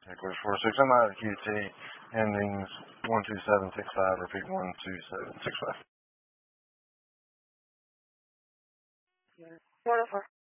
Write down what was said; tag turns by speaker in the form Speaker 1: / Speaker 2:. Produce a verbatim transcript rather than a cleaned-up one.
Speaker 1: Heckler's four six, I'm out of Q T, endings one two seven six five, repeat one two seven six five.
Speaker 2: one oh four.